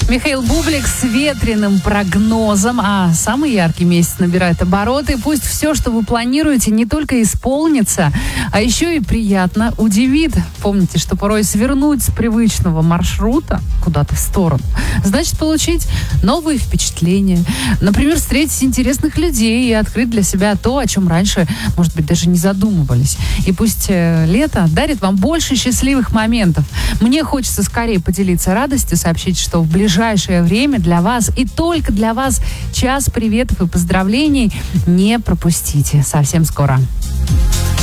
Михаил Бублик с ветреным прогнозом, а самый яркий месяц набирает обороты. Пусть все, что вы планируете, не только исполнится, а еще и приятно удивит. Помните, что порой свернуть с привычного маршрута куда-то в сторону значит получить новые впечатления. Например, встретить интересных людей и открыть для себя то, о чем раньше, может быть, даже не задумывались. И пусть лето дарит вам больше счастливых моментов. Мне хочется скорее поделиться радостью, сообщить, что в ближайшее время для вас и только для вас час приветов и поздравлений не пропустите. Совсем скоро.